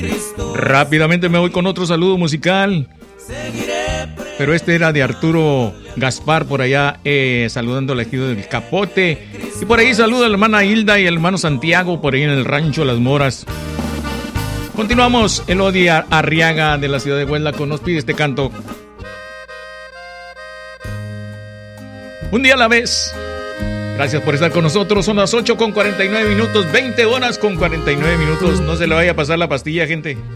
Rápidamente me voy con otro saludo musical. Pero este era de Arturo Gaspar por allá, saludando al ejido del Capote. Y por ahí saluda a la hermana Hilda y el hermano Santiago por ahí en el rancho Las Moras. Continuamos. Elodia Arriaga de la ciudad de Huelva nos pide este canto. Un día a la vez. Gracias por estar con nosotros. Son las 8:49, 20 horas con 49 minutos. No se le vaya a pasar la pastilla, gente.